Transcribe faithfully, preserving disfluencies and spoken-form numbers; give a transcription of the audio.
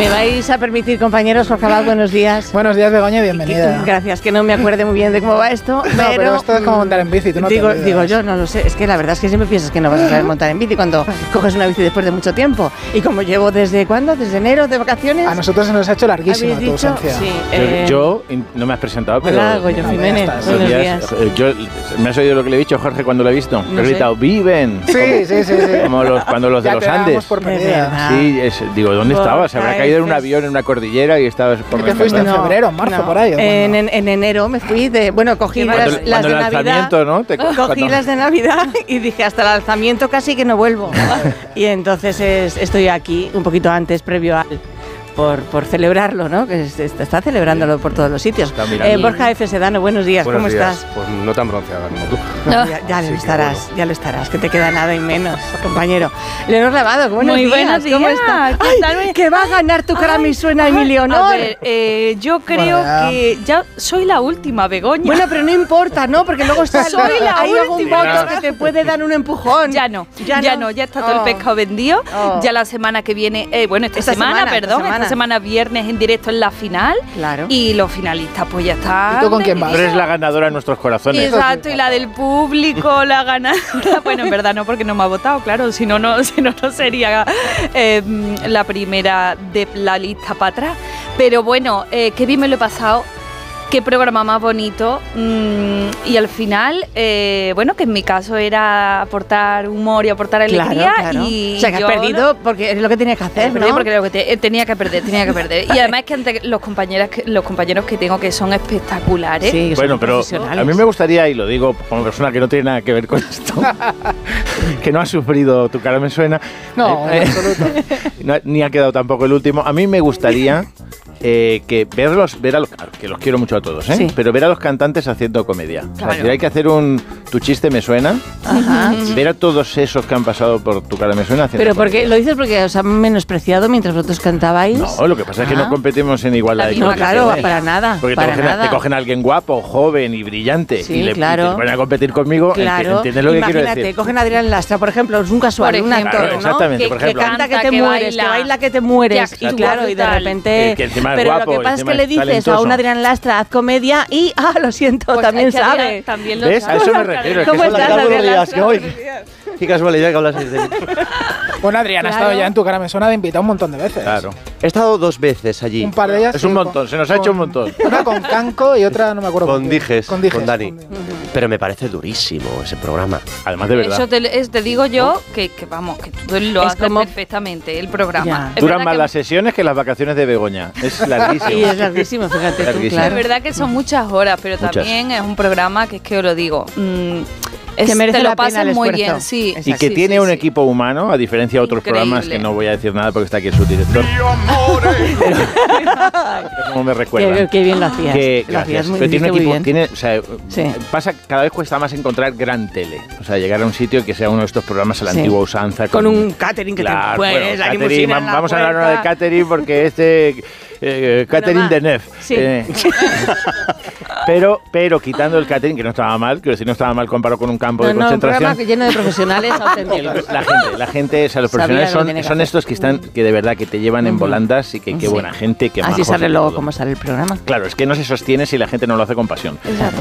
¿Me vais a permitir, compañeros, Jorge Abad, buenos días? Buenos días, Begoña, bienvenida. Gracias, que no me acuerde muy bien de cómo va esto, no, pero... pero esto es como montar en bici, tú no digo, te olvidas. Digo yo, no lo sé, es que la verdad es que siempre piensas que no vas a saber montar en bici cuando coges una bici después de mucho tiempo. Y como llevo desde, ¿cuándo? ¿Desde enero, de vacaciones? A nosotros se nos ha hecho larguísima tu ausencia. Sí, eh... yo, yo, no me has presentado, pero... Hola, Goyo Jiménez, buenos días. Yo, ¿me has oído lo que le he dicho, Jorge, cuando lo he visto? No he gritado, sé. ¡viven! Sí, como, sí, sí, sí. Como los, cuando los de ya los te Andes. Por perdida. Sí, es, digo, ¿dónde por estabas? Se habrá caído en un avión en una cordillera y estabas por ¿Qué fuiste en no, febrero, marzo, no. por ahí? En, en, en enero me fui de... Bueno, cogí cuando, las, cuando las de el Navidad. Alzamiento, ¿no? Te, Cogí cuando... las de Navidad y dije, hasta el alzamiento casi que no vuelvo. Y entonces es, estoy aquí un poquito antes, previo al... Por, por celebrarlo, ¿no? Que se está, está celebrándolo por todos los sitios. Eh, Borja F. Sedano, buenos días, buenos ¿cómo días. estás? Pues no tan bronceada como tú. No, ya ya sí, lo estarás, bueno. ya lo estarás, que te queda nada y menos, compañero. Leonor Lavado, buenos Muy días, buenos días. ¿cómo estás? Ay, que va a ganar tu cara me suena, Emilio, ¿no? A ver, eh, yo creo Bueno, que ya soy la última, Begoña. Bueno, pero no importa, ¿no? Porque luego está Soy la hay algún última. voto que te puede dar un empujón. Ya no, ya, ya, no. no, ya está todo Oh. el pescado vendido. Oh. Ya la semana que viene, eh, bueno, esta, Esta semana, semana, esta perdón, semana. esta semana viernes en directo en la final. Claro. Y los finalistas, pues ya están. ¿Y tú con quién vas? Tú eres la ganadora en nuestros corazones. Exacto, y la del público, la ganadora. Bueno, en verdad no, porque no me ha votado, claro, si no, no, si no, no sería eh, la primera de la lista para atrás. Pero bueno, eh, qué bien me lo he pasado. Qué programa más bonito. Mm, y al final, eh, bueno, que en mi caso era aportar humor y aportar alegría. Claro, claro. Y o sea, que yo has perdido porque es lo que tenías que hacer, Perdí ¿no? porque lo que te- tenía que perder, tenía que perder. Y además que ante los compañeros que, los compañeros que tengo que son espectaculares. Sí, que Bueno, son pero profesionales. a mí me gustaría, y lo digo como persona que no tiene nada que ver con esto, que no ha sufrido Tu cara me suena, No, eh, en absoluto. no, ni ha quedado tampoco el último. A mí me gustaría eh, que verlos, ver a los, que los quiero mucho a todos, ¿eh? Sí. Pero ver a los cantantes haciendo comedia. O sea, Claro. si hay que hacer un Tu chiste me suena, Ajá. ver a todos esos que han pasado por Tu cara me suena haciendo Pero porque comedia. lo dices porque os han menospreciado mientras vosotros cantabais. No, lo que pasa es que Ah. no competimos en igualdad La de misma No, claro, condiciones. para nada. Porque para te, cogen, nada. te cogen a alguien guapo, joven y brillante Sí, y, le, claro. y te ponen a competir conmigo. Claro, ¿Entiendes lo que quiero imagínate, decir? cogen a Adrián Lastra, por ejemplo, es un casual, Por un ejemplo. actor, Claro, ¿no? exactamente, Que- por que ejemplo. Canta que Canta, te que mueres, baila, que baila que te mueres. que Y actúa claro, y de brutal. repente. Eh, que encima es pero guapo, lo que pasa es encima que le es dices a talentoso. un Adrián Lastra, haz comedia y, ah, lo siento, Pues también es que Adrián sabe. también lo ¿Ves? sabe. A eso me refiero. es que ¿Cómo eso- estás, Buenos Adrián días, Lastra? que hoy. Qué casualidad que hablas de mí. Bueno, Adrián ha Claro. estado ya en Tu cara me suena de invitado un montón de veces. Claro. He estado dos veces allí. Un par de ellas. Es sí, un con- montón, se nos ha con- hecho un montón. Una con Canco y otra no me acuerdo. Con quién. Dijes, Con Dijes. con Dani. con- Pero me parece durísimo ese programa. Además, de verdad. Eso te, es- te digo yo que, que vamos, que tú lo Es haces como- perfectamente, el programa. Ya. Es Duran verdad más que- las sesiones que las vacaciones de Begoña. Es larguísimo. Sí, es larguísimo, fíjate tú, Larguísimo. claro. Es verdad que son muchas horas, pero Muchas. también es un programa que es que os lo digo. mm, es, Que merece te la lo pena pasas el muy esfuerzo. bien, sí. Y que sí, tiene sí, un sí. equipo humano, a diferencia de otros Increíble. programas que no voy a decir nada porque está aquí el subdirector. Como me recuerda. Qué, qué bien lo hacías. Que, lo hacías gracias. muy, Pero tiene un muy equipo, bien. tiene, o sea, Sí. pasa, cada vez cuesta más encontrar gran tele. O sea, llegar a un sitio que sea uno de estos programas a la Sí. antigua usanza. Con un catering que te Claro, mueres, bueno, la catering, limusina en va- la vamos a hablar ahora puerta. de catering porque este eh, catering va. de Nef. Sí. Eh, pero, pero quitando el catering, que no estaba mal, quiero decir, no estaba mal comparado con un campo No, de no, un concentración. programa que lleno de profesionales auténticos. La gente, la gente, o sea, los Sabía profesionales lo que son, tenía que son hacer. estos que están, que de verdad que te llevan en Ujú. volandas y que qué Sí. buena gente, qué Así majos sale y luego todo. cómo sale el programa. Claro, es que no se sostiene si la gente no lo hace con pasión. Exacto.